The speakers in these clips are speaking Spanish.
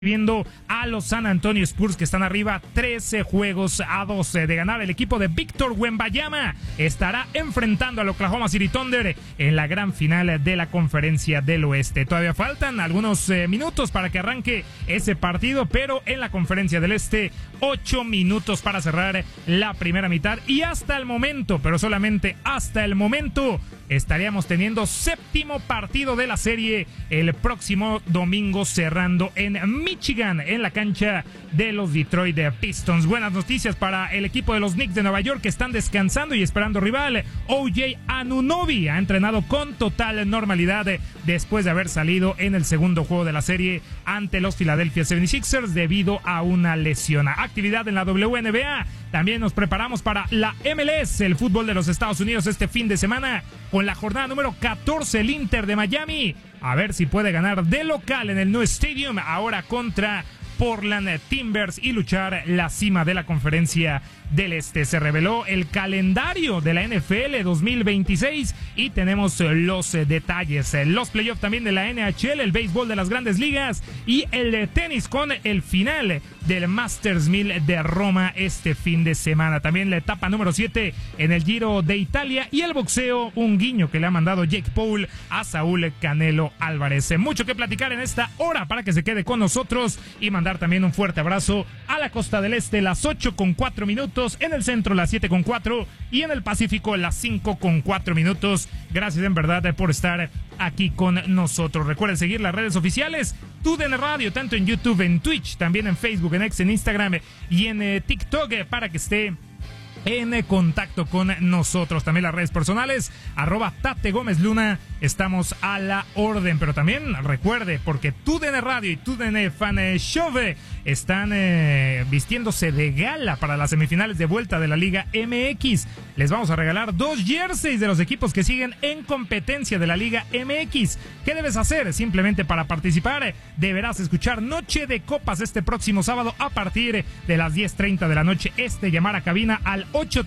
viendo a los San Antonio Spurs, que están arriba 13 juegos a 12 de ganar. El equipo de Víctor Wembanyama estará enfrentando al Oklahoma City Thunder en la gran final de la Conferencia del Oeste. Todavía faltan algunos minutos para que arranque ese partido, pero en la Conferencia del Este 8 minutos para cerrar la primera mitad, y hasta el momento, pero solamente hasta el momento, estaríamos teniendo séptimo partido de la serie el próximo domingo, cerrando en Michigan, en la cancha de los Detroit Pistons. Buenas noticias para el equipo de los Knicks de Nueva York, que están descansando y esperando rival. OJ Anunoby ha entrenado con total normalidad después de haber salido en el segundo juego de la serie ante los Philadelphia 76ers debido a una lesión. Actividad en la WNBA. También nos preparamos para la MLS, el fútbol de los Estados Unidos, este fin de semana, con la jornada número 14, el Inter de Miami. A ver si puede ganar de local en el New Stadium, ahora contra Portland Timbers, y luchar la cima de la Conferencia del Este. Se reveló el calendario de la NFL 2026 y tenemos los detalles, los playoffs también de la NHL, el béisbol de las grandes ligas y el tenis, con el final del Masters 1000 de Roma este fin de semana. También la etapa número 7 en el Giro de Italia, y el boxeo, un guiño que le ha mandado Jake Paul a Saúl Canelo Álvarez. Mucho que platicar en esta hora para que se quede con nosotros, y mandar también un fuerte abrazo a la costa del este, las 8:04, en el centro las 7:04 y en el Pacífico las 5:04. Gracias en verdad por estar aquí con nosotros. Recuerden seguir las redes oficiales TUDN Radio, tanto en YouTube, en Twitch, también en Facebook, en X, en Instagram y en TikTok, para que esté en contacto con nosotros. También las redes personales, @Tate Gómez Luna, estamos a la orden. Pero también recuerde, porque TUDN Radio y TUDN Fan Show están vistiéndose de gala para las semifinales de vuelta de la Liga MX. Les vamos a regalar 2 jerseys de los equipos que siguen en competencia de la Liga MX. ¿Qué debes hacer? Simplemente, para participar, deberás escuchar Noche de Copas este próximo sábado a partir de las 10:30 de la noche. Llamar a cabina al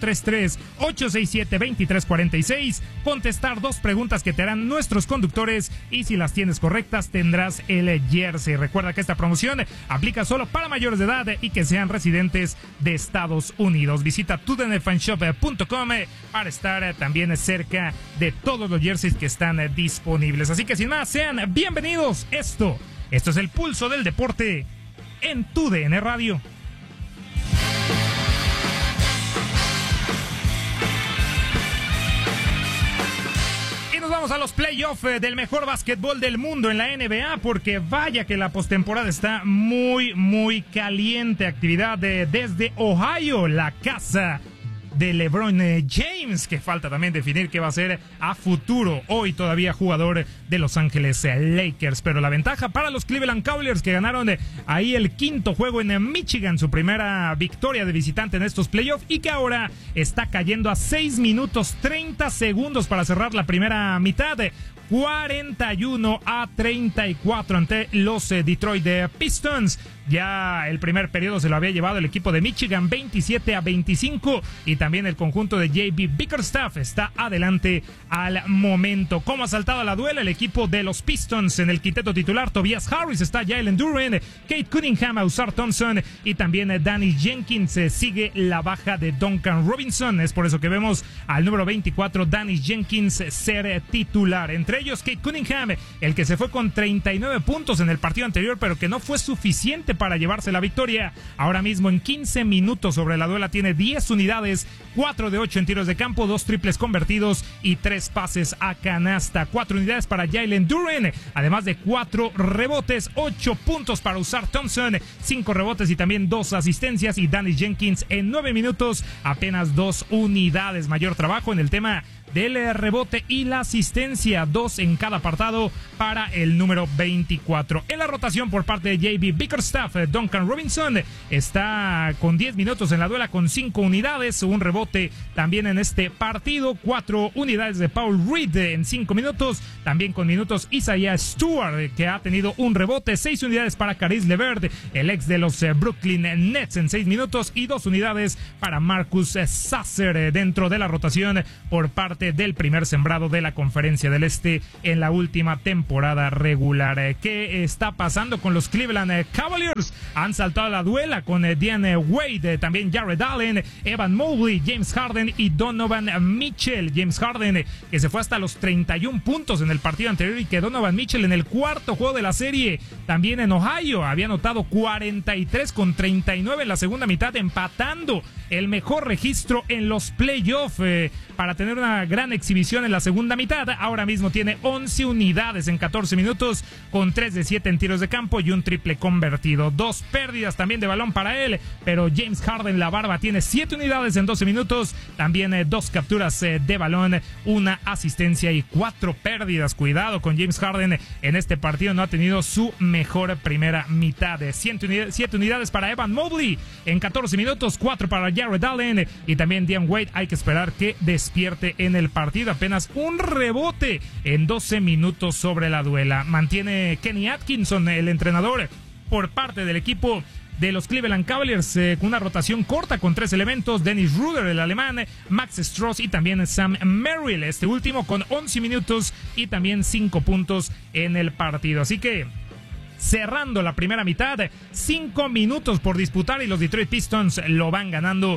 833-867-2346, contestar 2 preguntas que te harán nuestros conductores, y si las tienes correctas tendrás el jersey. Recuerda que esta promoción aplica solo para mayores de edad y que sean residentes de Estados Unidos. Visita tudnfanshop.com para estar también cerca de todos los jerseys que están disponibles. Así que sin más, sean bienvenidos. Esto es el pulso del deporte en TUDN Radio. Nos vamos a los playoffs del mejor básquetbol del mundo en la NBA, porque vaya que la postemporada está muy caliente. Actividad desde Ohio, la casa de LeBron James, que falta también definir qué va a ser a futuro. Hoy todavía jugador de Los Ángeles Lakers, pero la ventaja para los Cleveland Cavaliers, que ganaron ahí el 5º juego en Michigan, su primera victoria de visitante en estos playoffs, y que ahora está cayendo a 6 minutos 30 segundos para cerrar la primera mitad. 41-34 ante los Detroit Pistons. Ya el primer periodo se lo había llevado el equipo de Michigan, 27-25, y también el conjunto de JB Bickerstaff está adelante al momento. Como ha saltado a la duela el equipo de los Pistons en el quinteto titular: Tobias Harris, está Jalen Duren, Kate Cunningham, Ausar Thompson y también Danny Jenkins. Sigue la baja de Duncan Robinson, es por eso que vemos al número 24, Danny Jenkins, ser titular. Entre ellos Kate Cunningham, el que se fue con 39 puntos en el partido anterior, pero que no fue suficiente para llevarse la victoria. Ahora mismo, en 15 minutos sobre la duela, tiene 10 unidades, 4 de 8 en tiros de campo, 2 triples convertidos y 3 pases a canasta. 4 unidades para Jalen Duren, además de 4 rebotes, 8 puntos para Ausar Thompson, 5 rebotes y también 2 asistencias, y Danny Jenkins en 9 minutos apenas 2 unidades. Mayor trabajo en el tema del rebote y la asistencia, 2 en cada apartado para el número 24. En la rotación por parte de JB Bickerstaff, Duncan Robinson está con 10 minutos en la duela con 5 unidades, un rebote también en este partido, 4 unidades de Paul Reed en 5 minutos, también con minutos Isaiah Stewart, que ha tenido un rebote, 6 unidades para Caris LeVert, el ex de los Brooklyn Nets, en 6 minutos, y 2 unidades para Marcus Sasser dentro de la rotación por parte parte del primer sembrado de la Conferencia del Este en la última temporada regular. ¿Qué está pasando con los Cleveland Cavaliers? Han saltado a la duela con Dwayne Wade, también Jared Allen, Evan Mobley, James Harden y Donovan Mitchell. James Harden, que se fue hasta los 31 puntos en el partido anterior, y que Donovan Mitchell en el cuarto juego de la serie, también en Ohio, había anotado 43 con 39 en la segunda mitad, empatando el mejor registro en los playoffs para tener una gran exhibición en la segunda mitad. Ahora mismo tiene 11 unidades en 14 minutos, con 3 de 7 en tiros de campo y un triple convertido. 2 pérdidas también de balón para él, pero James Harden, la barba, tiene 7 unidades en 12 minutos, también 2 capturas de balón, 1 asistencia y 4 pérdidas. Cuidado con James Harden, en este partido no ha tenido su mejor primera mitad. 7 unidades para Evan Mobley en 14 minutos, 4 para Jared Allen, y también Dwayne Wade hay que esperar que despierte en el partido. Apenas un rebote en 12 minutos sobre la duela. Mantiene Kenny Atkinson, el entrenador, por parte del equipo de los Cleveland Cavaliers, con una rotación corta con 3 elementos: Dennis Ruder, el alemán, Max Strus y también Sam Merrill, este último con 11 minutos y también 5 puntos en el partido. Así que cerrando la primera mitad, 5 minutos por disputar y los Detroit Pistons lo van ganando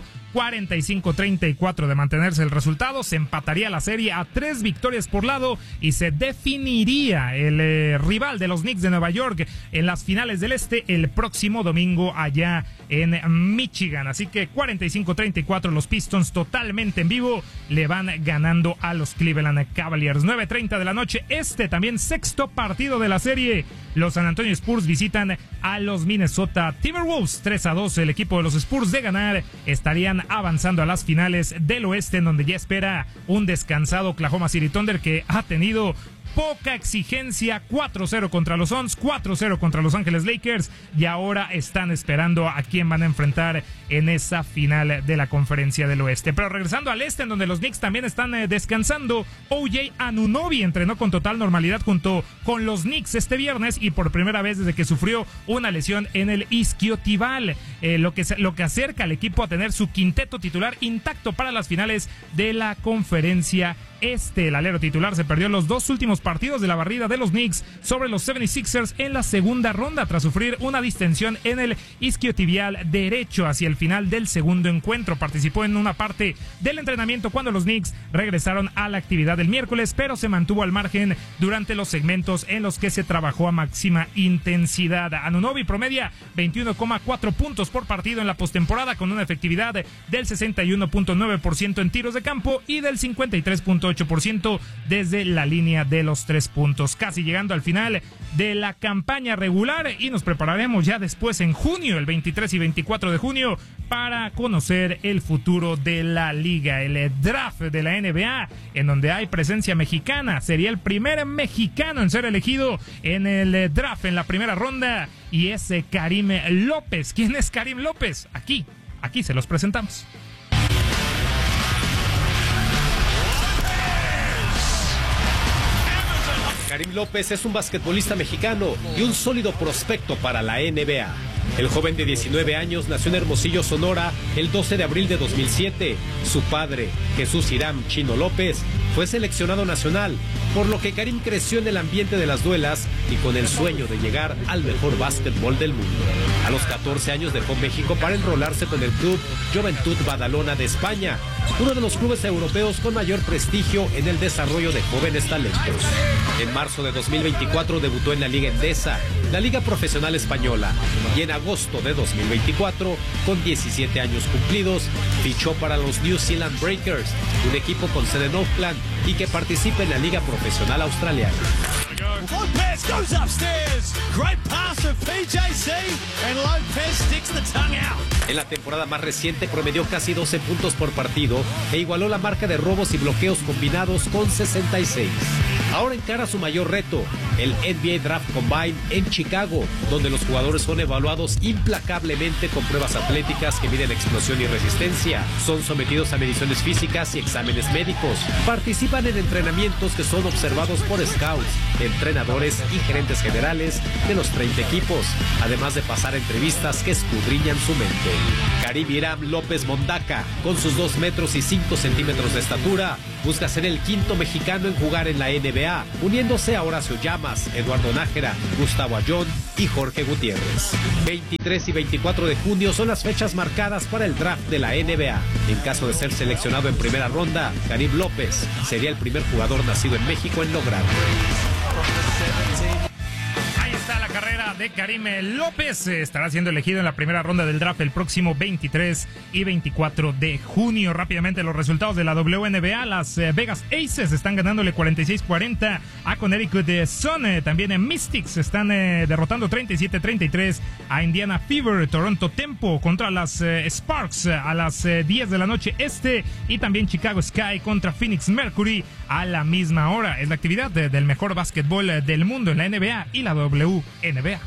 45-34. De mantenerse el resultado, se empataría la serie a 3 victorias por lado y se definiría el rival de los Knicks de Nueva York en las finales del Este el próximo domingo allá en Michigan. Así que 45-34, los Pistons totalmente en vivo le van ganando a los Cleveland Cavaliers. 9:30 de la noche, también sexto partido de la serie. Los San Antonio Spurs visitan a los Minnesota Timberwolves. 3-2, el equipo de los Spurs, de ganar, estarían avanzando a las finales del oeste, en donde ya espera un descansado Oklahoma City Thunder, que ha tenido poca exigencia. 4-0 contra los Suns, 4-0 contra Los Ángeles Lakers, y ahora están esperando a quién van a enfrentar en esa final de la Conferencia del Oeste. Pero regresando al este, en donde los Knicks también están descansando, OJ Anunoby entrenó con total normalidad junto con los Knicks este viernes, y por primera vez desde que sufrió una lesión en el isquiotibial, lo que acerca al equipo a tener su quinteto titular intacto para las finales de la Conferencia Este. El alero titular se perdió los 2 últimos partidos de la barrida de los Knicks sobre los 76ers en la segunda ronda, tras sufrir una distensión en el isquiotibial derecho hacia el final del segundo encuentro. Participó en una parte del entrenamiento cuando los Knicks regresaron a la actividad del miércoles, pero se mantuvo al margen durante los segmentos en los que se trabajó a máxima intensidad. Anunoby promedia 21,4 puntos por partido en la postemporada, con una efectividad del 61.9% en tiros de campo y del 53.8% desde la línea de los 3 puntos. Casi llegando al final de la campaña regular, y nos prepararemos ya después en junio, el 23 y 24 de junio, para conocer el futuro de la liga, el draft de la NBA, en donde hay presencia mexicana. Sería el primer mexicano en ser elegido en el draft en la primera ronda, y es Karim López. ¿Quién es Karim López? Aquí se los presentamos. Karim López es un basquetbolista mexicano y un sólido prospecto para la NBA. El joven de 19 años nació en Hermosillo, Sonora, el 12 de abril de 2007. Su padre, Jesús Hiram Chino López, fue seleccionado nacional, por lo que Karim creció en el ambiente de las duelas y con el sueño de llegar al mejor básquetbol del mundo. A los 14 años dejó México para enrolarse con el club Juventud Badalona de España, uno de los clubes europeos con mayor prestigio en el desarrollo de jóvenes talentos. En marzo de 2024 debutó en la Liga Endesa, la Liga Profesional Española, y en agosto de 2024, con 17 años cumplidos, fichó para los New Zealand Breakers, un equipo con sede en Auckland y que participa en la Liga Profesional Australiana. Lopez goes upstairs. Great pass of PJC and Lopez sticks the tongue out. En la temporada más reciente promedió casi 12 puntos por partido e igualó la marca de robos y bloqueos combinados con 66. Ahora encara su mayor reto, el NBA Draft Combine en Chicago, donde los jugadores son evaluados implacablemente con pruebas atléticas que miden explosión y resistencia. Son sometidos a mediciones físicas y exámenes médicos. Participan en entrenamientos que son observados por scouts, entrenadores y gerentes generales de los 30 equipos, además de pasar entrevistas que escudriñan su mente. Karim Hiram López Mondaca, con sus 2 metros y 5 centímetros de estatura, busca ser el quinto mexicano en jugar en la NBA, uniéndose a Horacio Llamas, Eduardo Nájera, Gustavo Ayón y Jorge Gutiérrez. 23 y 24 de junio son las fechas marcadas para el draft de la NBA. En caso de ser seleccionado en primera ronda, Karim López sería el primer jugador nacido en México en lograrlo. Ahí está la carrera de Karim López. Estará siendo elegido en la primera ronda del draft el próximo 23 y 24 de junio. Rápidamente los resultados de la WNBA. Las Vegas Aces están ganándole 46-40 a Connecticut Sun. También en Mystics están derrotando 37-33 a Indiana Fever. Toronto Tempo contra las Sparks a las 10 de la noche este. Y también Chicago Sky contra Phoenix Mercury a la misma hora. Es la actividad del mejor básquetbol del mundo en la NBA y la WNBA.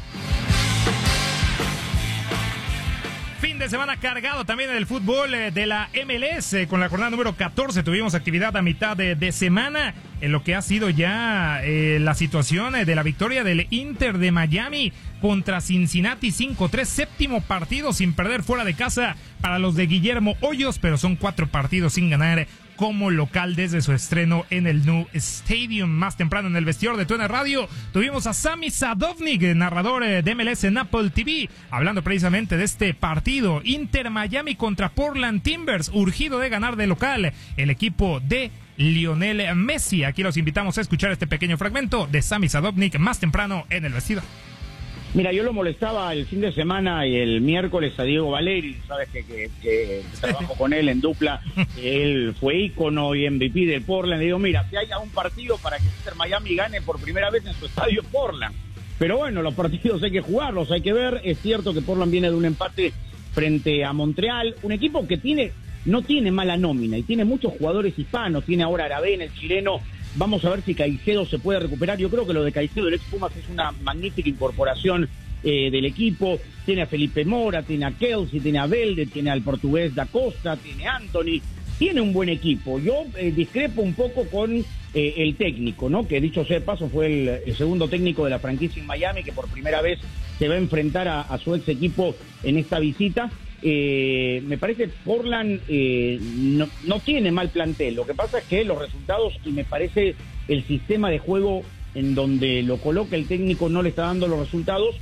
Fin de semana cargado también en el fútbol de la MLS. Con la jornada número 14 tuvimos actividad a mitad de semana en lo que ha sido ya la situación de la victoria del Inter de Miami contra Cincinnati 5-3, séptimo partido sin perder fuera de casa para los de Guillermo Hoyos, pero son 4 partidos sin ganar como local desde su estreno en el New Stadium. Más temprano en el vestidor de TUDN Radio tuvimos a Sami Sadovnik, narrador de MLS en Apple TV, hablando precisamente de este partido. Inter Miami contra Portland Timbers, urgido de ganar de local el equipo de Lionel Messi. Aquí los invitamos a escuchar este pequeño fragmento de Sami Sadovnik más temprano en el vestidor. Mira, yo lo molestaba el fin de semana y el miércoles a Diego Valeri, sabes que trabajo con él en dupla, él fue ícono y MVP del Portland. Le digo, mira, si haya un partido para que Inter Miami gane por primera vez en su estadio Portland. Pero bueno, los partidos hay que jugarlos, hay que ver. Es cierto que Portland viene de un empate frente a Montreal, un equipo que no tiene mala nómina y tiene muchos jugadores hispanos. Tiene ahora a Aravena, el chileno. Vamos a ver si Caicedo se puede recuperar. Yo creo que lo de Caicedo, el ex Pumas, es una magnífica incorporación del equipo. Tiene a Felipe Mora, tiene a Kelsey, tiene a Velde, tiene al portugués Da Costa, tiene a Anthony. Tiene un buen equipo. Yo discrepo un poco con el técnico, ¿no? Que dicho sea de paso fue el segundo técnico de la franquicia en Miami, que por primera vez se va a enfrentar a su ex equipo en esta visita. Me parece que Portland no tiene mal plantel. Lo que pasa es que los resultados, y me parece el sistema de juego en donde lo coloca el técnico, no le está dando los resultados,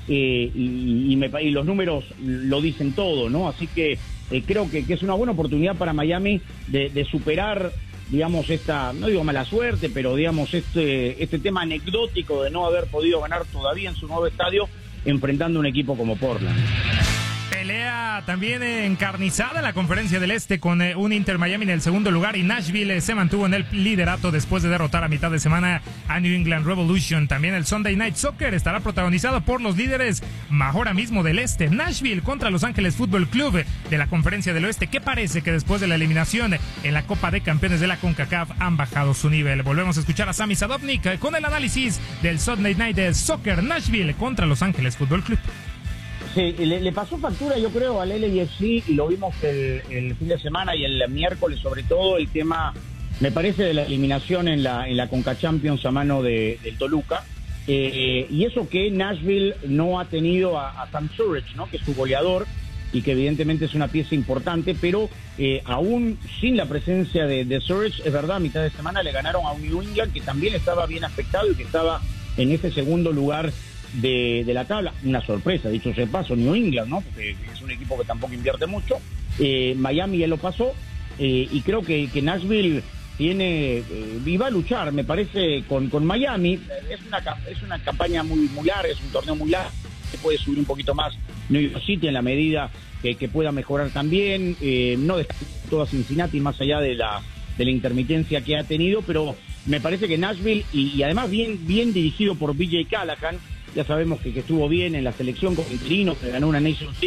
y los números lo dicen todo, ¿no? Así que creo que es una buena oportunidad para Miami de superar, digamos, esta, no digo mala suerte, pero digamos este tema anecdótico de no haber podido ganar todavía en su nuevo estadio enfrentando a un equipo como Portland. Pelea también encarnizada en la Conferencia del Este con un Inter Miami en el segundo lugar, y Nashville se mantuvo en el liderato después de derrotar a mitad de semana a New England Revolution. También el Sunday Night Soccer estará protagonizado por los líderes ahora mismo del Este, Nashville contra Los Ángeles Fútbol Club de la Conferencia del Oeste, que parece que después de la eliminación en la Copa de Campeones de la CONCACAF han bajado su nivel. Volvemos a escuchar a Sami Sadovnik con el análisis del Sunday Night Soccer, Nashville contra Los Ángeles Fútbol Club. Sí, le pasó factura, yo creo, al LAFC, y lo vimos el fin de semana y el miércoles, sobre todo el tema, me parece, de la eliminación en la Conca Champions a mano del Toluca, y eso que Nashville no ha tenido a Sam Surridge, ¿no? Que es su goleador y que evidentemente es una pieza importante, pero aún sin la presencia de Surridge, es verdad, a mitad de semana le ganaron a un New England que también estaba bien afectado y que estaba en ese segundo lugar de la tabla. Una sorpresa, dicho sea de paso, New England, ¿no? Porque es un equipo que tampoco invierte mucho. Miami ya lo pasó, y creo que Nashville va a luchar, me parece, con Miami. Es una campaña muy larga, es un torneo muy largo, se puede subir un poquito más New York City en la medida que pueda mejorar también, no dejar toda Cincinnati más allá de la intermitencia que ha tenido, pero me parece que Nashville, y además bien dirigido por BJ Callahan. Ya sabemos que estuvo bien en la selección con interino, que ganó una Nations League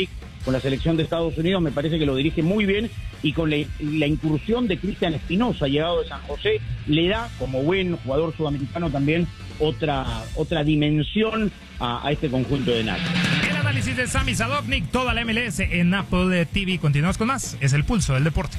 con la selección de Estados Unidos, me parece que lo dirige muy bien, y con la incursión de Cristian Espinosa, llegado de San José, le da, como buen jugador sudamericano también, otra dimensión a este conjunto de Nacho. El análisis de Sami Sadovnik, toda la MLS en Apple TV. Continuamos con más, es el pulso del deporte.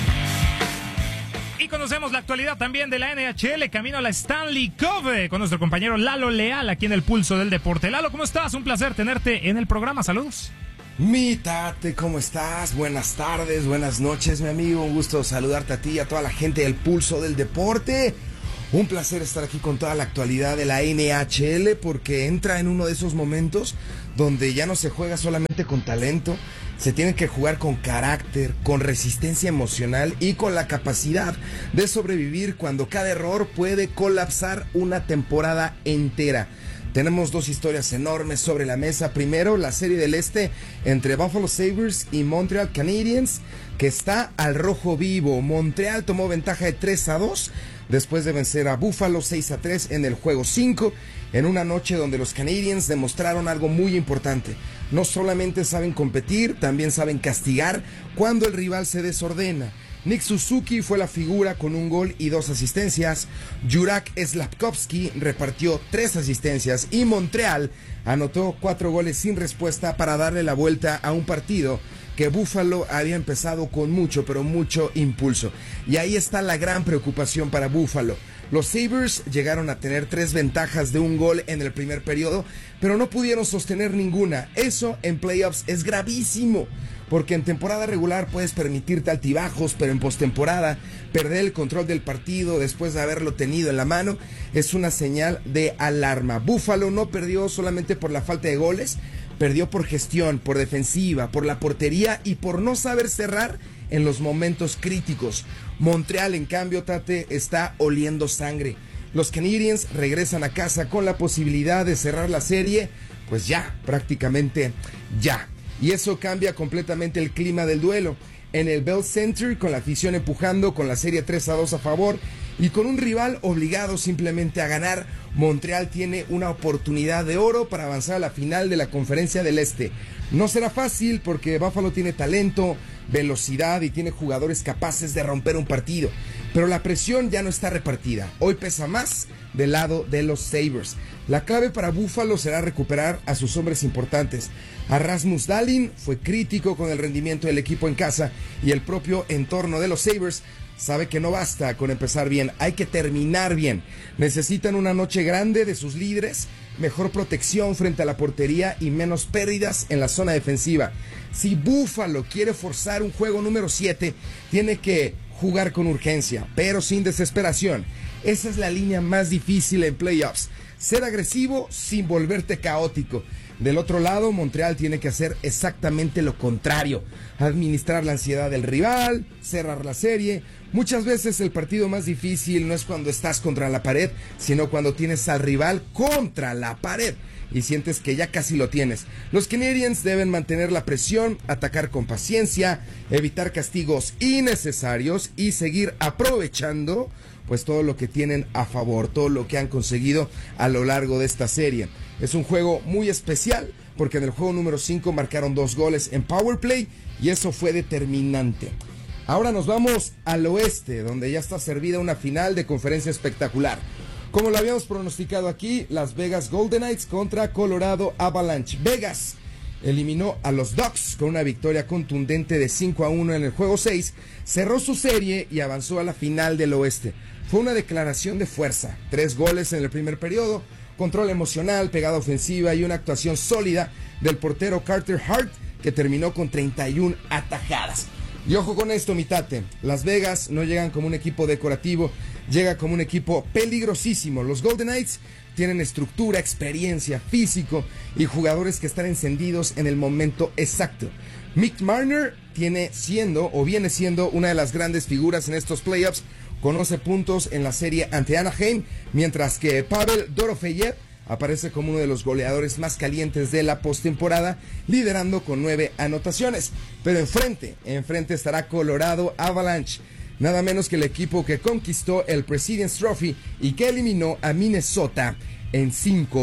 Y conocemos la actualidad también de la NHL, camino a la Stanley Cup, con nuestro compañero Lalo Leal, aquí en el pulso del deporte. Lalo, ¿cómo estás? Un placer tenerte en el programa, saludos. Mi Tate, ¿cómo estás? Buenas tardes, buenas noches, mi amigo. Un gusto saludarte a ti y a toda la gente del Pulso del Deporte. Un placer estar aquí con toda la actualidad de la NHL, porque entra en uno de esos momentos donde ya no se juega solamente con talento, se tiene que jugar con carácter, con resistencia emocional y con la capacidad de sobrevivir cuando cada error puede colapsar una temporada entera. Tenemos dos historias enormes sobre la mesa. Primero, la serie del este entre Buffalo Sabres y Montreal Canadiens, que está al rojo vivo. Montreal tomó ventaja de 3-2 después de vencer a Buffalo 6-3 en el juego 5, en una noche donde los Canadiens demostraron algo muy importante. No solamente saben competir, también saben castigar cuando el rival se desordena. Nick Suzuki fue la figura con un gol y 2 asistencias. Juraj Slafkovsky repartió 3 asistencias y Montreal anotó 4 goles sin respuesta para darle la vuelta a un partido que Buffalo había empezado con mucho, pero mucho impulso. Y ahí está la gran preocupación para Buffalo. Los Sabres llegaron a tener 3 ventajas de un gol en el primer periodo, pero no pudieron sostener ninguna. Eso en playoffs es gravísimo, porque en temporada regular puedes permitirte altibajos, pero en postemporada perder el control del partido después de haberlo tenido en la mano es una señal de alarma. Buffalo no perdió solamente por la falta de goles, perdió por gestión, por defensiva, por la portería y por no saber cerrar en los momentos críticos. Montreal, en cambio, Tate, está oliendo sangre. Los Canadiens regresan a casa con la posibilidad de cerrar la serie, pues ya, prácticamente ya. Y eso cambia completamente el clima del duelo. En el Bell Center, con la afición empujando, con la serie 3-2 a favor y con un rival obligado simplemente a ganar, Montreal tiene una oportunidad de oro para avanzar a la final de la Conferencia del Este. No será fácil porque Buffalo tiene talento, velocidad y tiene jugadores capaces de romper un partido, pero la presión ya no está repartida. Hoy pesa más del lado de los Sabres. La clave para Buffalo será recuperar a sus hombres importantes. A Rasmus Dahlin fue crítico con el rendimiento del equipo en casa y el propio entorno de los Sabres sabe que no basta con empezar bien, hay que terminar bien. Necesitan una noche grande de sus líderes, mejor protección frente a la portería y menos pérdidas en la zona defensiva. Si Buffalo quiere forzar un juego número 7, tiene que jugar con urgencia, pero sin desesperación. Esa es la línea más difícil en playoffs. Ser agresivo sin volverte caótico. Del otro lado, Montreal tiene que hacer exactamente lo contrario. Administrar la ansiedad del rival, cerrar la serie. Muchas veces el partido más difícil no es cuando estás contra la pared, sino cuando tienes al rival contra la pared y sientes que ya casi lo tienes. Los Canadiens deben mantener la presión, atacar con paciencia, evitar castigos innecesarios y seguir aprovechando pues todo lo que tienen a favor, todo lo que han conseguido a lo largo de esta serie. Es un juego muy especial porque en el juego número 5 marcaron 2 goles en power play y eso fue determinante. Ahora nos vamos al oeste, donde ya está servida una final de conferencia espectacular. Como lo habíamos pronosticado aquí, Las Vegas Golden Knights contra Colorado Avalanche. Vegas eliminó a los Ducks con una victoria contundente de 5-1 en el juego 6, cerró su serie y avanzó a la final del oeste. Fue una declaración de fuerza, 3 goles en el primer periodo, control emocional, pegada ofensiva y una actuación sólida del portero Carter Hart, que terminó con 31 atajadas. Y ojo con esto, mi Tate, Las Vegas no llegan como un equipo decorativo, llega como un equipo peligrosísimo. Los Golden Knights tienen estructura, experiencia, físico y jugadores que están encendidos en el momento exacto. Mick Marner viene siendo una de las grandes figuras en estos playoffs, con 11 puntos en la serie ante Anaheim, mientras que Pavel Dorofeyev aparece como uno de los goleadores más calientes de la postemporada, liderando con 9 anotaciones. Pero enfrente estará Colorado Avalanche, nada menos que el equipo que conquistó el President's Trophy y que eliminó a Minnesota en 5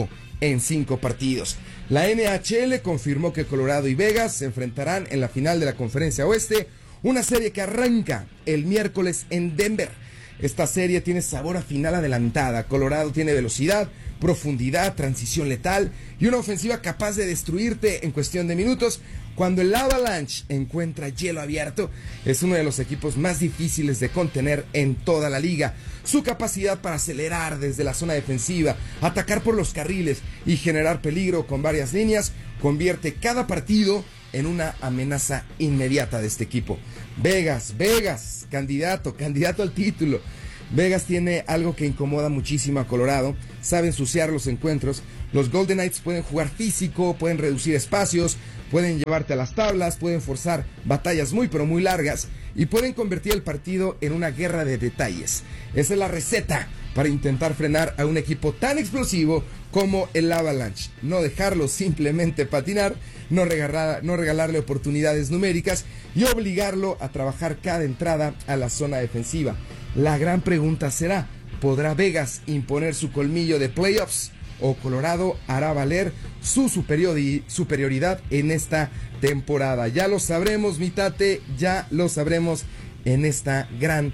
en 5 partidos. La NHL confirmó que Colorado y Vegas se enfrentarán en la final de la Conferencia Oeste, una serie que arranca el miércoles en Denver. Esta serie tiene sabor a final adelantada. Colorado tiene velocidad, profundidad, transición letal y una ofensiva capaz de destruirte en cuestión de minutos. Cuando el Avalanche encuentra hielo abierto, es uno de los equipos más difíciles de contener en toda la liga. Su capacidad para acelerar desde la zona defensiva, atacar por los carriles y generar peligro con varias líneas convierte cada partido en una amenaza inmediata de este equipo. Vegas, candidato al título. Vegas tiene algo que incomoda muchísimo a Colorado, sabe ensuciar los encuentros. Los Golden Knights pueden jugar físico, pueden reducir espacios, pueden llevarte a las tablas, pueden forzar batallas muy pero muy largas y pueden convertir el partido en una guerra de detalles. Esa es la receta para intentar frenar a un equipo tan explosivo como el Avalanche. No dejarlo simplemente patinar, no regalarle oportunidades numéricas y obligarlo a trabajar cada entrada a la zona defensiva. La gran pregunta será, ¿podrá Vegas imponer su colmillo de playoffs? ¿O Colorado hará valer su superioridad en esta temporada? Ya lo sabremos, mi tate, ya lo sabremos en esta gran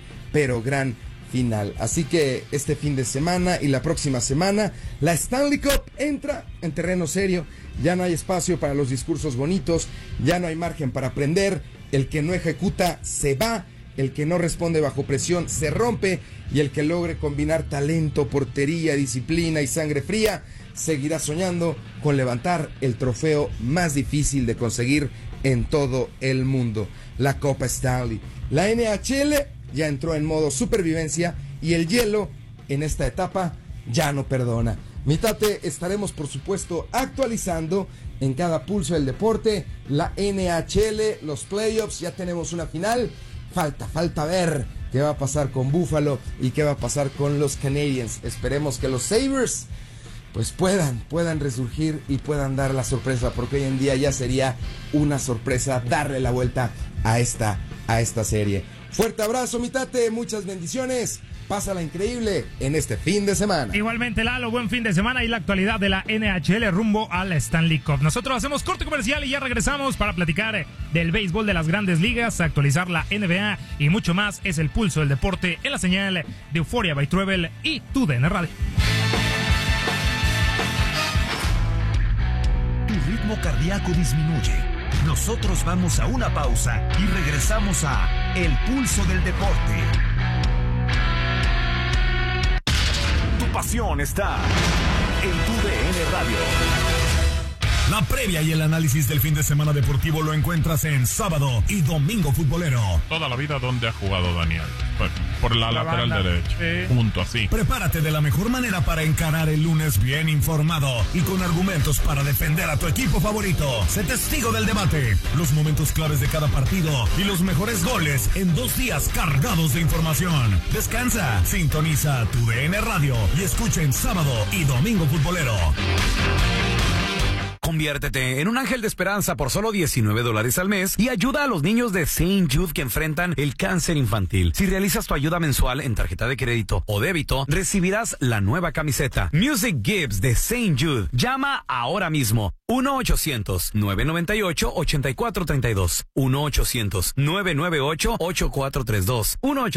final. Así que este fin de semana y la próxima semana, la Stanley Cup entra en terreno serio. Ya no hay espacio para los discursos bonitos, ya no hay margen para aprender. El que no ejecuta se va, el que no responde bajo presión se rompe y el que logre combinar talento, portería, disciplina y sangre fría seguirá soñando con levantar el trofeo más difícil de conseguir en todo el mundo, la Copa Stanley. La NHL ya entró en modo supervivencia y el hielo en esta etapa ya no perdona. Mi tate, estaremos por supuesto actualizando en cada pulso del deporte la NHL, los playoffs, ya tenemos una final. Falta ver qué va a pasar con Buffalo y qué va a pasar con los Canadiens. Esperemos que los Sabres pues puedan resurgir y puedan dar la sorpresa, porque hoy en día ya sería una sorpresa darle la vuelta a esta serie. Fuerte abrazo, mi tate, muchas bendiciones. Pásala increíble en este fin de semana. Igualmente, Lalo, buen fin de semana y la actualidad de la NHL rumbo a la Stanley Cup. Nosotros hacemos corte comercial y ya regresamos para platicar del béisbol de las grandes ligas, actualizar la NBA y mucho más. Es el pulso del deporte en la señal de Euphoria by Travel y TUDN Radio. Tu ritmo cardíaco disminuye. Nosotros vamos a una pausa y regresamos a El Pulso del Deporte. Tu pasión está en TUDN Radio. La previa y el análisis del fin de semana deportivo lo encuentras en Sábado y Domingo Futbolero. Toda la vida, ¿dónde ha jugado Daniel? Por la lateral derecha, sí. Junto así. Prepárate de la mejor manera para encarar el lunes bien informado y con argumentos para defender a tu equipo favorito. Sé testigo del debate, los momentos claves de cada partido y los mejores goles en 2 días cargados de información. Descansa, sintoniza TUDN Radio y escucha en Sábado y Domingo Futbolero. Conviértete en un ángel de esperanza por solo $19 al mes y ayuda a los niños de St. Jude que enfrentan el cáncer infantil. Si realizas tu ayuda mensual en tarjeta de crédito o débito, recibirás la nueva camiseta Music Gives de St. Jude. Llama ahora mismo. 1-800-998-8432. 1-800-998-8432.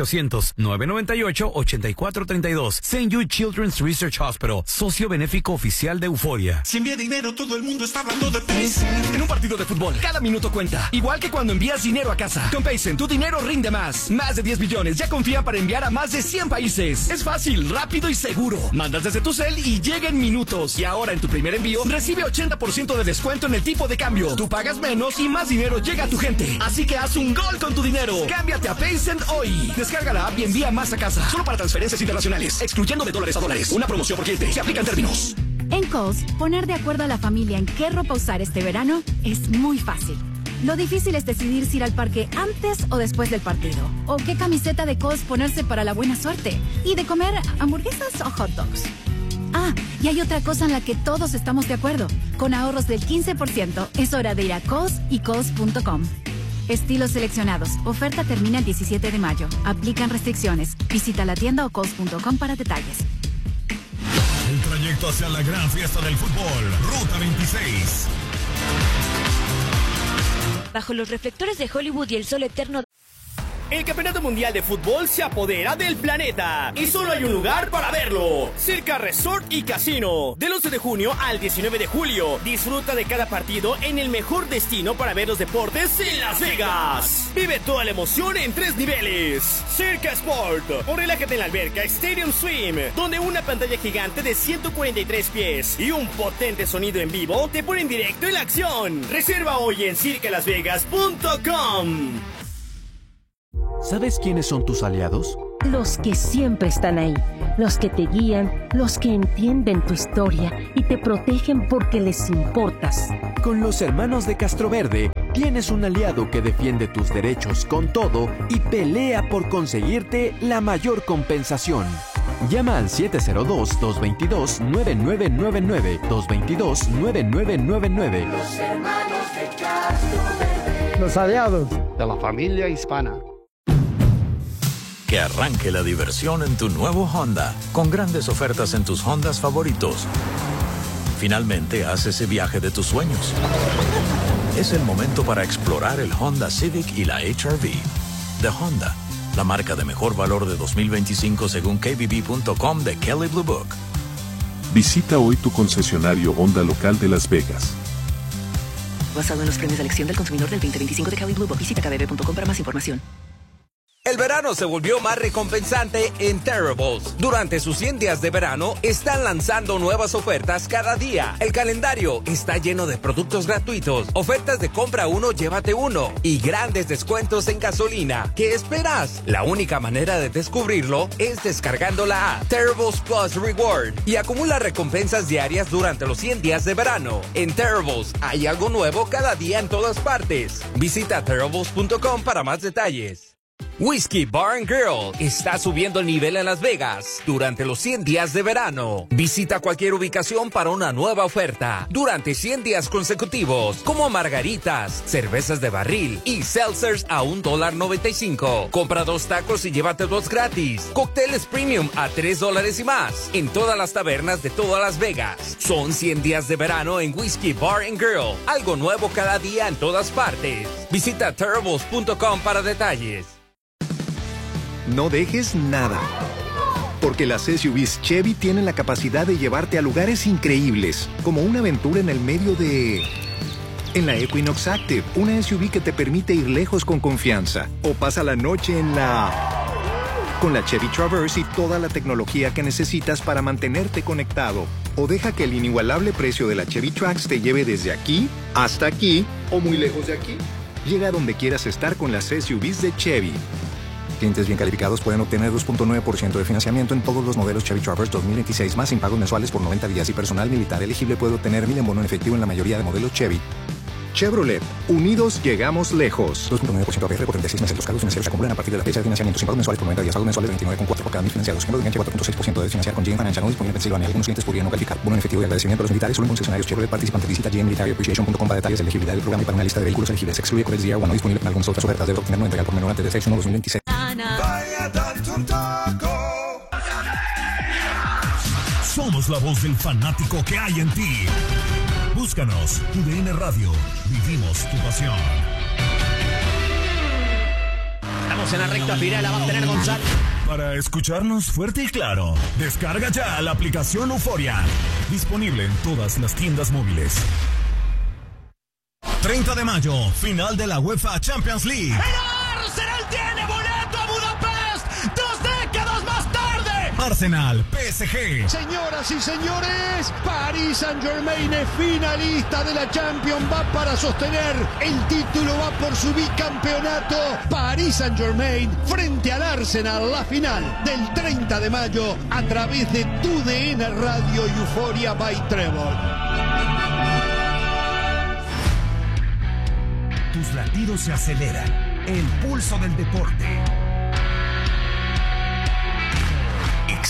1-800-998-8432. St. Jude Children's Research Hospital, socio benéfico oficial de Euphoria. Si envía dinero, todo el mundo está hablando de Paycen. En un partido de fútbol, cada minuto cuenta. Igual que cuando envías dinero a casa. Con Paycen, tu dinero rinde más. Más de 10 billones ya confía para enviar a más de 100 países. Es fácil, rápido y seguro. Mandas desde tu cel y llega en minutos. Y ahora en tu primer envío, recibe 80% de descuento en el tipo de cambio. Tú pagas menos y más dinero llega a tu gente. Así que haz un gol con tu dinero. Cámbiate a Paycen hoy. Descarga la app y envía más a casa. Solo para transferencias internacionales, excluyendo de dólares a dólares. Una promoción por cliente. Se aplican términos. En Kohl's, poner de acuerdo a la familia en qué ropa usar este verano es muy fácil. Lo difícil es decidir si ir al parque antes o después del partido. O qué camiseta de Kohl's ponerse para la buena suerte. Y de comer hamburguesas o hot dogs. Ah, y hay otra cosa en la que todos estamos de acuerdo. Con ahorros del 15%, es hora de ir a Kohl's y Kohl's.com. Estilos seleccionados. Oferta termina el 17 de mayo. Aplican restricciones. Visita la tienda o Kohl's.com para detalles. El trayecto hacia la gran fiesta del fútbol. Ruta 26. Bajo los reflectores de Hollywood y el sol eterno. El Campeonato Mundial de Fútbol se apodera del planeta y solo hay un lugar para verlo: Circa Resort y Casino. Del 11 de junio al 19 de julio, disfruta de cada partido en el mejor destino para ver los deportes en Las Vegas. Vive toda la emoción en 3 niveles. Circa Sport, o relájate en la alberca Stadium Swim, donde una pantalla gigante de 143 pies y un potente sonido en vivo te ponen directo en la acción. Reserva hoy en circalasvegas.com. ¿Sabes quiénes son tus aliados? Los que siempre están ahí, los que te guían, los que entienden tu historia y te protegen porque les importas. Con los hermanos de Castroverde, tienes un aliado que defiende tus derechos con todo y pelea por conseguirte la mayor compensación. Llama al 702-222-9999, 222-9999. Los hermanos de Castroverde. Los aliados de la familia hispana. Que arranque la diversión en tu nuevo Honda, con grandes ofertas en tus Hondas favoritos. Finalmente, haz ese viaje de tus sueños. Es el momento para explorar el Honda Civic y la HR-V. De Honda, la marca de mejor valor de 2025 según KBB.com de Kelley Blue Book. Visita hoy tu concesionario Honda local de Las Vegas. Basado en los premios de elección del consumidor del 2025 de Kelley Blue Book. Visita kbb.com para más información. El verano se volvió más recompensante en Terribles. Durante sus 100 días de verano, están lanzando nuevas ofertas cada día. El calendario está lleno de productos gratuitos, ofertas de compra uno, llévate uno y grandes descuentos en gasolina. ¿Qué esperas? La única manera de descubrirlo es descargando la app Terribles Plus Reward y acumula recompensas diarias durante los 100 días de verano. En Terribles hay algo nuevo cada día en todas partes. Visita Terribles.com para más detalles. Whiskey Bar & Grill está subiendo el nivel en Las Vegas durante los 100 días de verano. Visita cualquier ubicación para una nueva oferta durante 100 días consecutivos, como margaritas, cervezas de barril y seltzers a $1.95. Compra 2 tacos y llévate 2 gratis. Cócteles premium a $3 y más en todas las tabernas de todas Las Vegas. Son 100 días de verano en Whiskey Bar & Grill. Algo nuevo cada día en todas partes. Visita Terribles.com para detalles. No dejes nada, porque las SUVs Chevy tienen la capacidad de llevarte a lugares increíbles, como una aventura en el medio de... En la Equinox Active, una SUV que te permite ir lejos con confianza, o pasa la noche en la... Con la Chevy Traverse y toda la tecnología que necesitas para mantenerte conectado, o deja que el inigualable precio de la Chevy Trax te lleve desde aquí hasta aquí, o muy lejos de aquí. Llega a donde quieras estar con las SUVs de Chevy. Clientes bien calificados pueden obtener 2.9% de financiamiento en todos los modelos Chevy Traverse 2026 más sin pagos mensuales por 90 días y personal militar elegible puede obtener 1,000 en bono en efectivo en la mayoría de modelos Chevy. Chevrolet, unidos llegamos lejos. 2.9% APR por 36 meses. Los cargos financieros se acumulan a partir de la fecha de financiamiento sin pagos mensuales por 90 días. Pagos mensuales 29,4 por cada 1,000 financiados. Ejemplo de enganche 4.6% de financiar con GM Financial no disponible en Pensilvania. Algunos clientes podrían no calificar. Bono en efectivo y agradecimiento a los militares solo en concesionarios Chevrolet participantes. Visita gmmilitaryappreciation.com para detalles de elegibilidad del programa y para una lista de vehículos elegibles. Excluye Corel DR1 no disponible en algunas otras ofertas. Debe obtener no entregar por menor antes de 6/1/2026. Somos la voz del fanático que hay en ti. Búscanos, UDN Radio. Vivimos tu pasión. Estamos en la recta final, la va a tener González. Para escucharnos fuerte y claro, descarga ya la aplicación Euforia. Disponible en todas las tiendas móviles. 30 de mayo, final de la UEFA Champions League. ¡El Arsenal tiene boleto a Budapest! 2 décadas más tarde. Arsenal, PSG. Señoras y señores, Paris Saint-Germain es finalista de la Champions, va para sostener el título, va por su bicampeonato. Paris Saint-Germain frente al Arsenal, la final del 30 de mayo a través de TUDN Radio y Euphoria by Trevor. Tus latidos se aceleran. El pulso del deporte.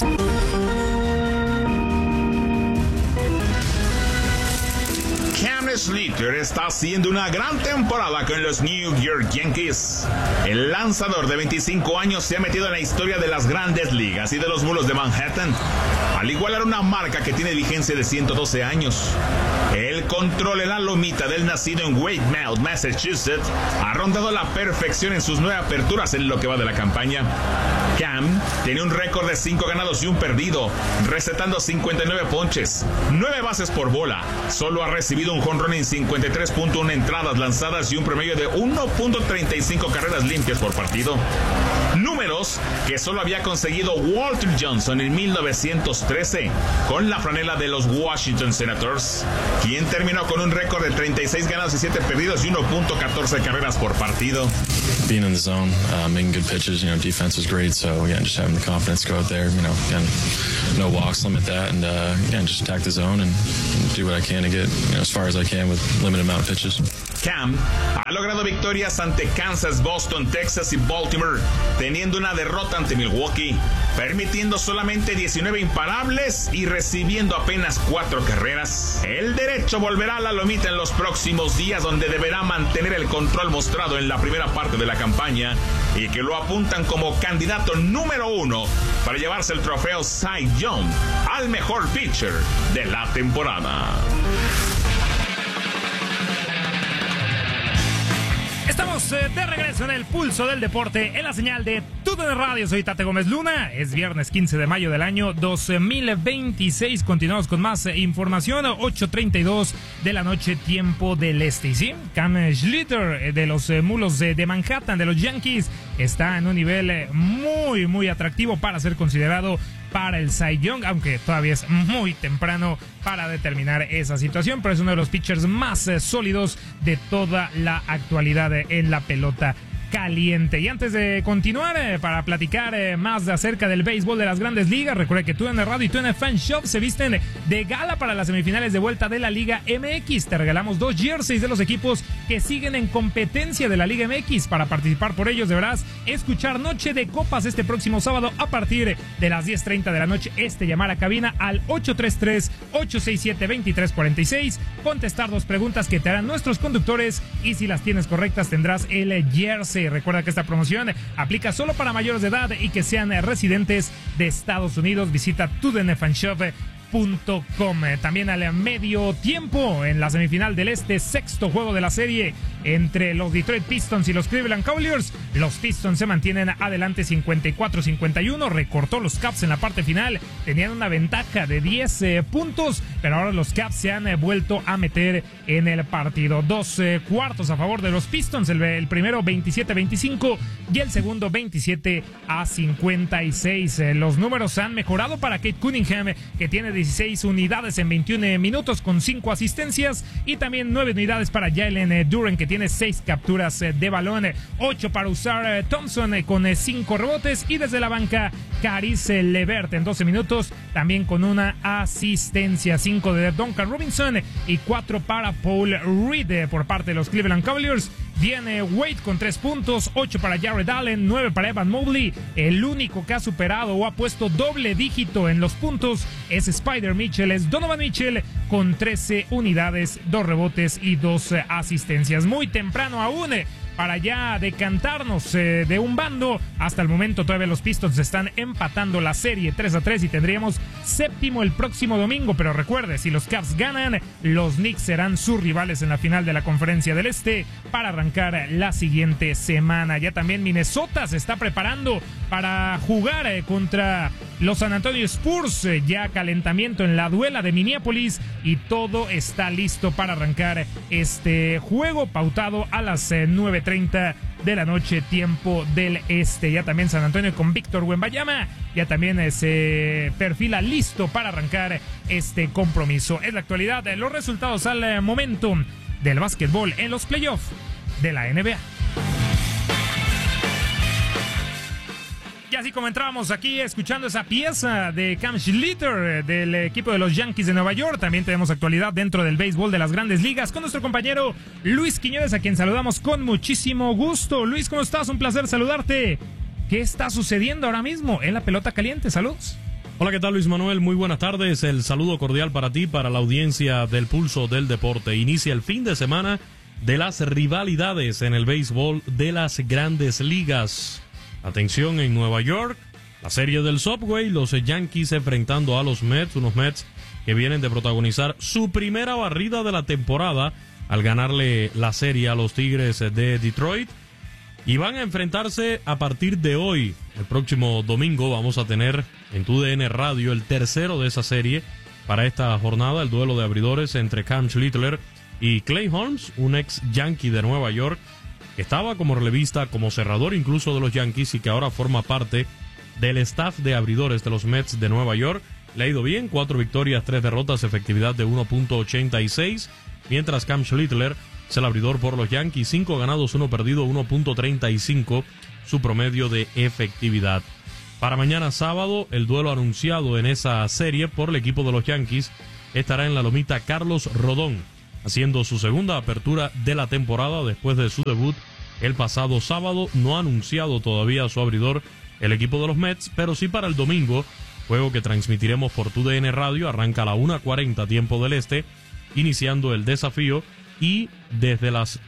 Camry Schlitter está haciendo una gran temporada con los New York Yankees. El lanzador de 25 años se ha metido en la historia de las grandes ligas y de los Mulos de Manhattan, al igualar una marca que tiene vigencia de 112 años. El control en la lomita del nacido en Weymouth, Massachusetts, ha rondado la perfección en sus 9 aperturas en lo que va de la campaña. Cam tiene un récord de 5 ganados y 1 perdido, recetando 59 ponches, 9 bases por bola. Solo ha recibido un jonrón en 53.1 entradas lanzadas y un promedio de 1.35 carreras limpias por partido. Números que solo había conseguido Walter Johnson en 1913 con la franela de los Washington Senators, quien terminó con un récord de 36 ganados y 7 perdidos y 1.14 carreras por partido. Being in the zone, making good pitches, defense was great, so again, just having the confidence to go out there, again, no walks, limit that, and again, just attack the zone and do what I can to get as far as I can with limited amount of pitches. Cam ha logrado victorias ante Kansas, Boston, Texas y Baltimore, teniendo una derrota ante Milwaukee, permitiendo solamente 19 imparables y recibiendo apenas 4 carreras. El derecho volverá a la lomita en los próximos días, donde deberá mantener el control mostrado en la primera parte de la campaña y que lo apuntan como candidato número 1 para llevarse el trofeo Cy Young al mejor pitcher de la temporada. Estamos de regreso en el pulso del deporte en la señal de TUDN Radio. Soy Tate Gómez Luna. Es viernes 15 de mayo del año 2026. Continuamos con más información. 8:32 de la noche, tiempo del este. Y sí, Cam Schlitter de los Mulos de Manhattan, de los Yankees, está en un nivel muy, muy atractivo para ser considerado para el Cy Young, aunque todavía es muy temprano para determinar esa situación, pero es uno de los pitchers más sólidos de toda la actualidad en la pelota caliente. Y antes de continuar, para platicar más acerca del béisbol de las grandes ligas, recuerda que TUDN Radio y TUDN Fan Shop se visten de gala para las semifinales de vuelta de la Liga MX. Te regalamos 2 jerseys de los equipos que siguen en competencia de la Liga MX. Para participar por ellos deberás escuchar Noche de Copas este próximo sábado a partir de las 10:30 de la noche. Llamar a cabina al 833-867-2346, contestar 2 preguntas que te harán nuestros conductores y si las tienes correctas tendrás el jersey. Recuerda que esta promoción aplica solo para mayores de edad y que sean residentes de Estados Unidos. Visita tudnfanshop.com. También al medio tiempo en la semifinal del este, 6º juego de la serie entre los Detroit Pistons y los Cleveland Cavaliers. Los Pistons se mantienen adelante 54-51. Recortó los Cavs en la parte final, tenían una ventaja de 10 puntos, pero ahora los Cavs se han vuelto a meter en el partido. 2 cuartos a favor de los Pistons, el primero 27-25 y el segundo 27-56. Los números han mejorado para Kate Cunningham, que tiene 16 unidades en 21 minutos con 5 asistencias, y también 9 unidades para Jalen Duren, que tiene 6 capturas de balón, 8 para Ausar Thompson con 5 rebotes, y desde la banca Caris Levert en 12 minutos también con una asistencia, 5 de Duncan Robinson y 4 para Paul Reed. Por parte de los Cleveland Cavaliers viene Wade con 3 puntos, 8 para Jared Allen, 9 para Evan Mobley. El único que ha superado o ha puesto doble dígito en los puntos es Spider Mitchell, es Donovan Mitchell con 13 unidades, 2 rebotes y 2 asistencias. Muy temprano aún para ya decantarnos de un bando. Hasta el momento todavía los Pistons están empatando la serie 3-3 y tendríamos 7º el próximo domingo, pero recuerde, si los Cavs ganan, los Knicks serán sus rivales en la final de la Conferencia del Este para arrancar la siguiente semana. Ya también Minnesota se está preparando para jugar contra los San Antonio Spurs, ya calentamiento en la duela de Minneapolis y todo está listo para arrancar este juego pautado a las 9:30 de la noche, tiempo del este. Ya también San Antonio con Víctor Wembanyama ya también se perfila listo para arrancar este compromiso. En la actualidad, los resultados al momento del básquetbol en los playoffs de la NBA. Y así como entrábamos aquí escuchando esa pieza de Cam Schlitter del equipo de los Yankees de Nueva York, también tenemos actualidad dentro del béisbol de las grandes ligas con nuestro compañero Luis Quiñones, a quien saludamos con muchísimo gusto. Luis, ¿cómo estás? Un placer saludarte. ¿Qué está sucediendo ahora mismo en la pelota caliente? Saludos. Hola, ¿qué tal, Luis Manuel? Muy buenas tardes. El saludo cordial para ti, para la audiencia del Pulso del Deporte. Inicia el fin de semana de las rivalidades en el béisbol de las Grandes Ligas. Atención en Nueva York, la serie del Subway, los Yankees enfrentando a los Mets, unos Mets que vienen de protagonizar su primera barrida de la temporada al ganarle la serie a los Tigres de Detroit. Y van a enfrentarse a partir de hoy. El próximo domingo vamos a tener en TUDN Radio el tercero de esa serie para esta jornada, el duelo de abridores entre Cam Schlittler y Clay Holmes, un ex Yankee de Nueva York, que estaba como relevista, como cerrador incluso de los Yankees y que ahora forma parte del staff de abridores de los Mets de Nueva York. Le ha ido bien, 4 victorias, 3 derrotas, efectividad de 1.86, mientras Cam Schlittler es el abridor por los Yankees, 5 ganados, 1 perdido, 1.35 su promedio de efectividad. Para mañana sábado, el duelo anunciado en esa serie por el equipo de los Yankees estará en la lomita Carlos Rodón, haciendo su segunda apertura de la temporada después de su debut el pasado sábado. No ha anunciado todavía a su abridor el equipo de los Mets, pero sí para el domingo, juego que transmitiremos por TUDN Radio. Arranca a la 1:40 tiempo del este, iniciando el desafío. Y desde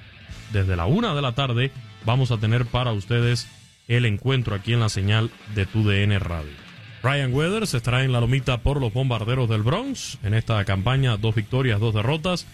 la 1 de la tarde vamos a tener para ustedes el encuentro aquí en la señal de TUDN Radio. Ryan Weathers estará en la lomita por los Bombarderos del Bronx. En esta campaña, 2 victorias, 2 derrotas,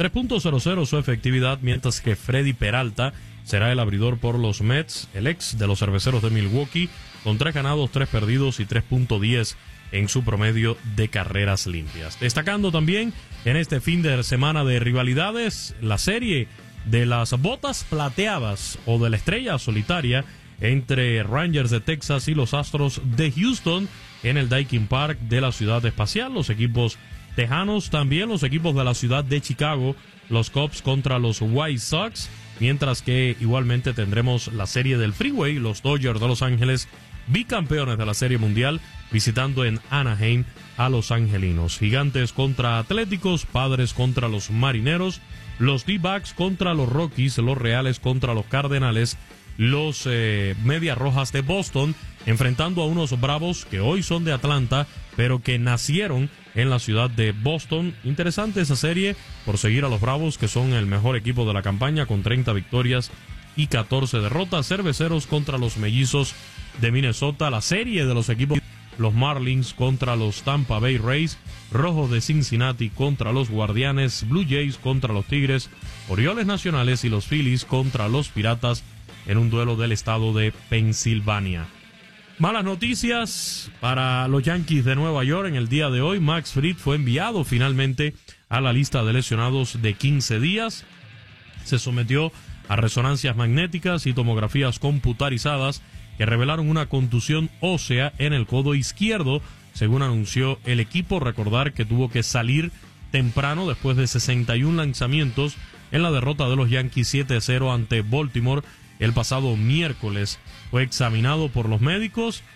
3.00 su efectividad, mientras que Freddy Peralta será el abridor por los Mets, el ex de los Cerveceros de Milwaukee, con 3 ganados, 3 perdidos y 3.10 en su promedio de carreras limpias. Destacando también en este fin de semana de rivalidades, la serie de las botas plateadas o de la estrella solitaria entre Rangers de Texas y los Astros de Houston en el Daikin Park de la Ciudad Espacial. Los equipos tejanos, también los equipos de la ciudad de Chicago, los Cubs contra los White Sox, mientras que igualmente tendremos la serie del Freeway, los Dodgers de Los Ángeles, bicampeones de la Serie Mundial, visitando en Anaheim a los angelinos. Gigantes contra Atléticos, Padres contra los Marineros, los D-Backs contra los Rockies, los Reales contra los Cardenales, los Medias Rojas de Boston, enfrentando a unos Bravos que hoy son de Atlanta, pero que nacieron en la ciudad de Boston. Interesante esa serie por seguir a los Bravos, que son el mejor equipo de la campaña con 30 victorias y 14 derrotas. Cerveceros contra los Mellizos de Minnesota, la serie de los equipos, los Marlins contra los Tampa Bay Rays, Rojos de Cincinnati contra los Guardianes, Blue Jays contra los Tigres, Orioles Nacionales y los Phillies contra los Piratas en un duelo del estado de Pensilvania. Malas noticias para los Yankees de Nueva York en el día de hoy. Max Fried fue enviado finalmente a la lista de lesionados de 15 días. Se sometió a resonancias magnéticas y tomografías computarizadas que revelaron una contusión ósea en el codo izquierdo, según anunció el equipo. Recordar que tuvo que salir temprano después de 61 lanzamientos en la derrota de los Yankees 7-0 ante Baltimore el pasado miércoles. Fue examinado por los médicos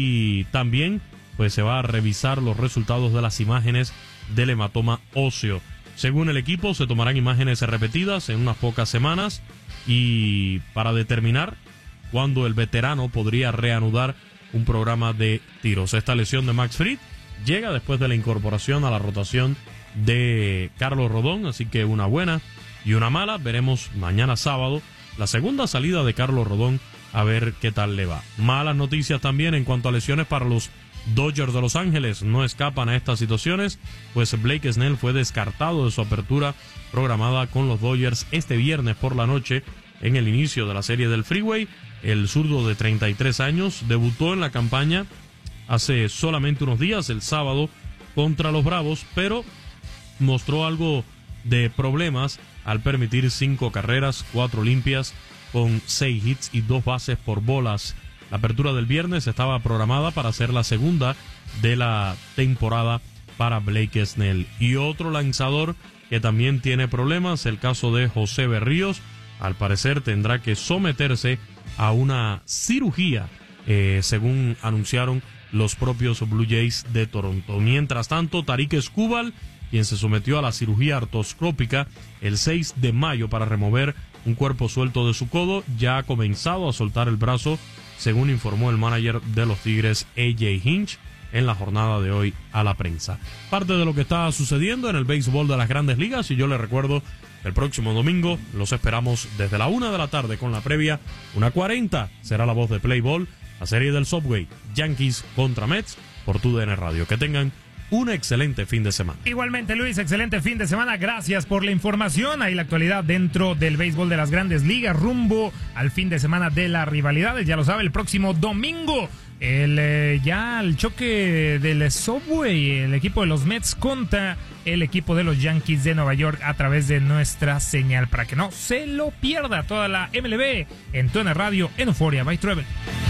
y también pues se va a revisar los resultados de las imágenes del hematoma óseo. Según el equipo, se tomarán imágenes repetidas en unas pocas semanas y para determinar cuándo el veterano podría reanudar un programa de tiros. Esta lesión de Max Fried llega después de la incorporación a la rotación de Carlos Rodón, así que una buena y una mala. Veremos mañana sábado la segunda salida de Carlos Rodón, a ver qué tal le va. Malas noticias también en cuanto a lesiones para los Dodgers de Los Ángeles. No escapan a estas situaciones, pues Blake Snell fue descartado de su apertura programada con los Dodgers este viernes por la noche en el inicio de la serie del Freeway. El zurdo de 33 años debutó en la campaña hace solamente unos días, el sábado, contra los Bravos, pero mostró algo de problemas al permitir 5 carreras, 4 limpias, con 6 hits y 2 bases por bolas. La apertura del viernes estaba programada para ser la segunda de la temporada para Blake Snell. Y otro lanzador que también tiene problemas, el caso de José Berríos. Al parecer tendrá que someterse a una cirugía, según anunciaron los propios Blue Jays de Toronto. Mientras tanto, Tarik Skubal, quien se sometió a la cirugía artroscópica el 6 de mayo para remover un cuerpo suelto de su codo, ya ha comenzado a soltar el brazo, según informó el manager de los Tigres, AJ Hinch. en la jornada de hoy a la prensa. Parte de lo que está sucediendo en el béisbol de las Grandes Ligas, y yo les recuerdo, el próximo domingo los esperamos desde la 1 de la tarde con la previa 1:40. Será la voz de Play Ball, la serie del Subway, Yankees contra Mets, por TUDN Radio. Que tengan un excelente fin de semana. Igualmente, Luis, excelente fin de semana. Gracias por la información. Ahí la actualidad dentro del béisbol de las Grandes Ligas, rumbo al fin de semana de las rivalidades. Ya lo sabe, el próximo domingo el choque del Subway, el equipo de los Mets contra el equipo de los Yankees de Nueva York a través de nuestra señal, para que no se lo pierda toda la MLB en TUDN Radio en Euphoria by Travel.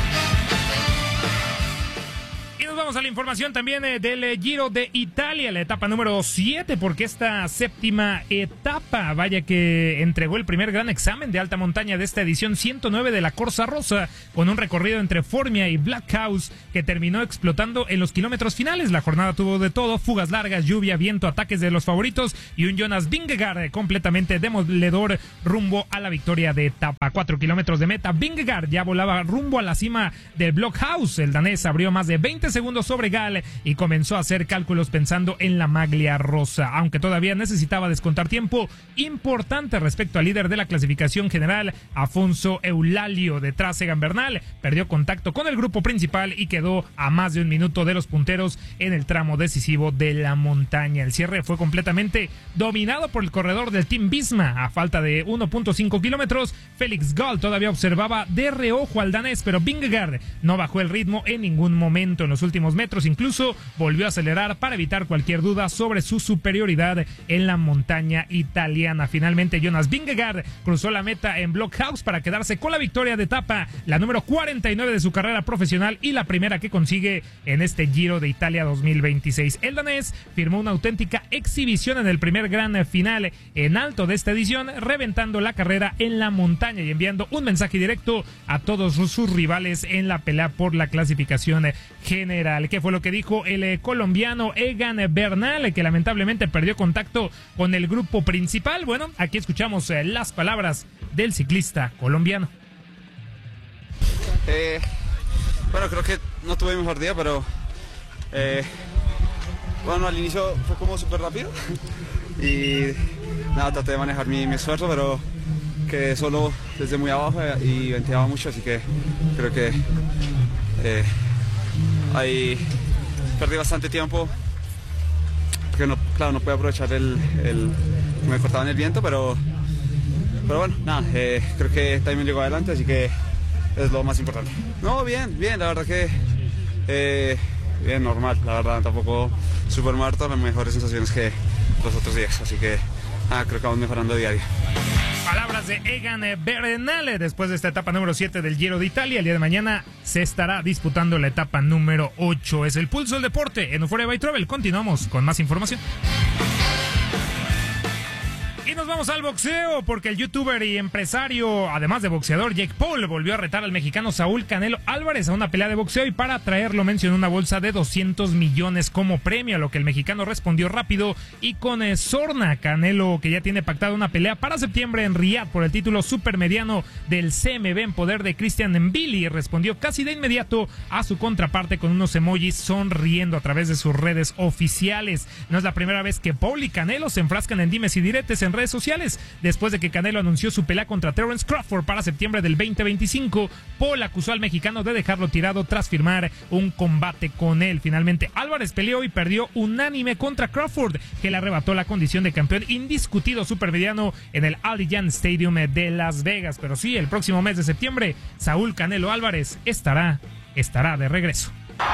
Vamos a la información también del Giro de Italia, la etapa número 7, porque esta séptima etapa, vaya que entregó el primer gran examen de alta montaña de esta edición 109 de la Corsa Rosa, con un recorrido entre Formia y Black House que terminó explotando en los kilómetros finales. La jornada tuvo de todo: fugas largas, lluvia, viento, ataques de los favoritos y un Jonas Vingegaard completamente demoledor rumbo a la victoria de etapa. 4 kilómetros de meta, Vingegaard ya volaba rumbo a la cima del Block House. El danés abrió más de 20 segundos sobre Gal y comenzó a hacer cálculos pensando en la maglia rosa, aunque todavía necesitaba descontar tiempo importante respecto al líder de la clasificación general, Afonso Eulalio. Detrás, Egan Bernal perdió contacto con el grupo principal y quedó a más de un minuto de los punteros en el tramo decisivo de la montaña. El cierre fue completamente dominado por el corredor del Team Visma. A falta de 1.5 kilómetros, Félix Gall todavía observaba de reojo al danés, pero Vingegaard no bajó el ritmo en ningún momento. En los últimos metros incluso volvió a acelerar para evitar cualquier duda sobre su superioridad en la montaña italiana. Finalmente, Jonas Vingegaard cruzó la meta en Blockhouse para quedarse con la victoria de etapa, la número 49 de su carrera profesional y la primera que consigue en este Giro de Italia 2026. El danés firmó una auténtica exhibición en el primer gran final en alto de esta edición, reventando la carrera en la montaña y enviando un mensaje directo a todos sus rivales en la pelea por la clasificación general. ¿Qué fue lo que dijo el colombiano Egan Bernal, que lamentablemente perdió contacto con el grupo principal? Bueno, aquí escuchamos las palabras del ciclista colombiano. Bueno, creo que no tuve mi mejor día, pero bueno, al inicio fue como súper rápido y nada, traté de manejar mi esfuerzo, pero quedé solo desde muy abajo y venteaba mucho, así que creo que ahí perdí bastante tiempo porque no pude aprovechar me cortaban el viento, pero bueno, nada, creo que también llegó adelante, así que es lo más importante. No, bien, la verdad que bien, normal, la verdad, tampoco súper muerto, las mejores sensaciones que los otros días, así que creo que vamos mejorando día a día. Palabras de Egan Bernal después de esta etapa número 7 del Giro de Italia. El día de mañana se estará disputando la etapa número 8. Es el pulso del deporte en Euphoria by Travel. Continuamos con más información. Y nos vamos al boxeo, porque el youtuber y empresario, además de boxeador, Jake Paul, volvió a retar al mexicano Saúl Canelo Álvarez a una pelea de boxeo, y para traerlo mencionó una bolsa de 200 millones como premio, a lo que el mexicano respondió rápido y con sorna. Canelo, que ya tiene pactada una pelea para septiembre en Riyadh por el título supermediano del CMB en poder de Christian Mbili, respondió casi de inmediato a su contraparte con unos emojis sonriendo a través de sus redes oficiales. No es la primera vez que Paul y Canelo se enfrascan en dimes y diretes en redes sociales. Después de que Canelo anunció su pelea contra Terence Crawford para septiembre del 2025, Paul acusó al mexicano de dejarlo tirado tras firmar un combate con él. Finalmente, Álvarez peleó y perdió unánime contra Crawford, que le arrebató la condición de campeón indiscutido supermediano en el Allegiant Stadium de Las Vegas. Pero sí, el próximo mes de septiembre, Saúl Canelo Álvarez estará de regreso.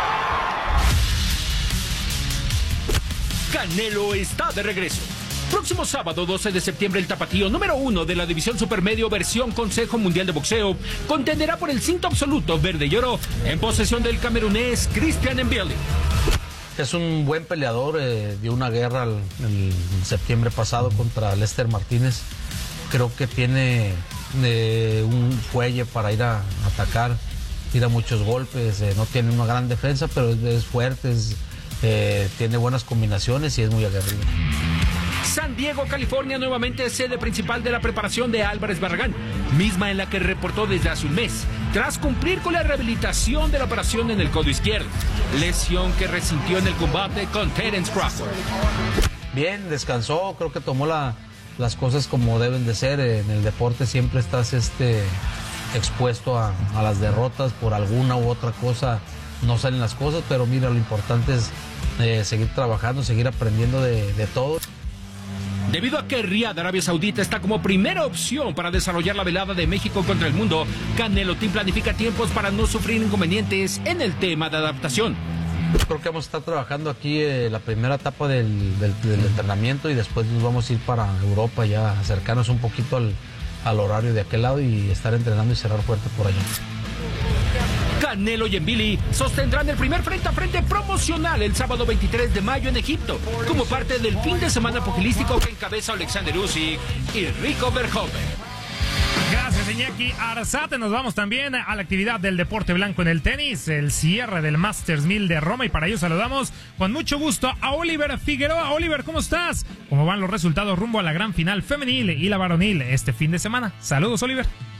Canelo está de regreso. Próximo sábado 12 de septiembre, el tapatío número 1 de la división supermedio versión Consejo Mundial de Boxeo contenderá por el cinto absoluto verde y oro en posesión del camerunés Christian Mbili. Es un buen peleador, dio una guerra en septiembre pasado contra Lester Martínez. Creo que tiene un fuelle para ir a atacar, tira muchos golpes, no tiene una gran defensa, pero es fuerte, tiene buenas combinaciones y es muy aguerrido. San Diego, California, nuevamente sede principal de la preparación de Álvarez Barragán, misma en la que reportó desde hace un mes. tras cumplir con la rehabilitación de la operación en el codo izquierdo, lesión que resintió en el combate con Terence Crawford. Bien, descansó, creo que tomó las cosas como deben de ser. En el deporte siempre estás expuesto a las derrotas, por alguna u otra cosa no salen las cosas, pero mira, lo importante es seguir trabajando, seguir aprendiendo de todo. Debido a que Riad, Arabia Saudita, está como primera opción para desarrollar la velada de México contra el mundo, Canelo Team planifica tiempos para no sufrir inconvenientes en el tema de adaptación. Creo que vamos a estar trabajando aquí la primera etapa del entrenamiento y después nos vamos a ir para Europa, ya acercarnos un poquito al horario de aquel lado y estar entrenando y cerrar fuerte por allá. Canelo y Mbili sostendrán el primer frente a frente promocional el sábado 23 de mayo en Egipto, como parte del fin de semana pugilístico que encabeza Alexander Usyk y Rico Verhoeven. Gracias, Iñaki Arzate. Nos vamos también a la actividad del deporte blanco en el tenis, el cierre del Masters 1000 de Roma, y para ello saludamos con mucho gusto a Oliver Figueroa. Oliver, ¿cómo estás? ¿Cómo van los resultados rumbo a la gran final femenil y la varonil este fin de semana? Saludos, Oliver.